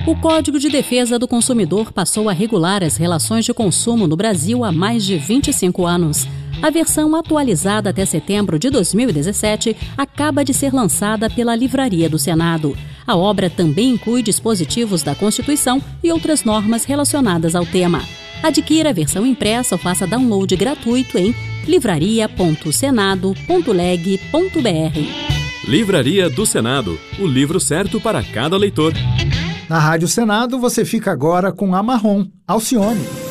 O Código de Defesa do Consumidor passou a regular as relações de consumo no Brasil há mais de 25 anos. A versão atualizada até setembro de 2017 acaba de ser lançada pela Livraria do Senado. A obra também inclui dispositivos da Constituição e outras normas relacionadas ao tema. Adquira a versão impressa ou faça download gratuito em livraria.senado.leg.br. Livraria do Senado, o livro certo para cada leitor. Na Rádio Senado você fica agora com a Marrom, Alcione.